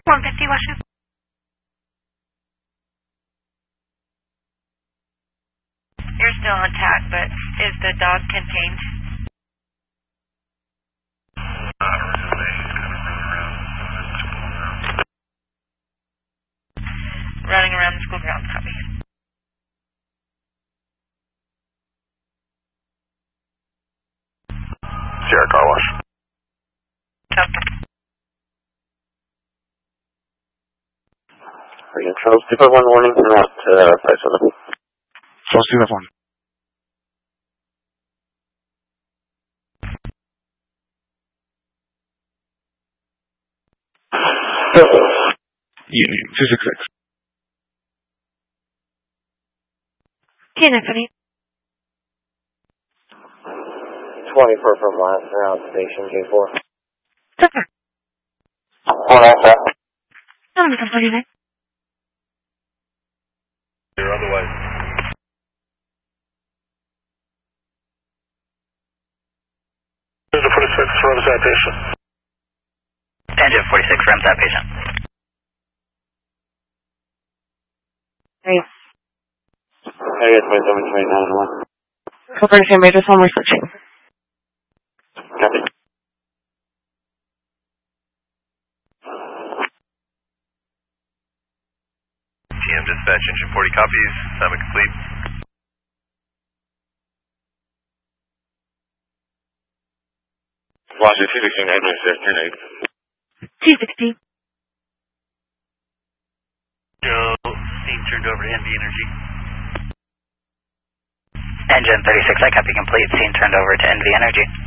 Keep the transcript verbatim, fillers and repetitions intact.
one fifty Washington. You're still on tag, but is the dog contained? Running around the school grounds, copy. Sierra Car Wash. Okay. Region Charles, two five one warning, and out to uh, five seven. Charles two five one. Union two six six. Tiffany. twenty-four from last round, station J four. Super. One out there. I'm forty-nine. You're otherwise. Engine forty-six, runs that patient. Engine forty-six, runs that patient. Hey. I got twenty-seven, twenty-nine, and one. Cooper, same major, home, we're switching. Copy. T M dispatch, engine forty copies, assignment complete. Washington two sixteen, nine ninety-six, ten eight. T sixty. Joe, scene turned over to N V Energy. Engine thirty-six, I copy complete, scene turned over to N V Energy.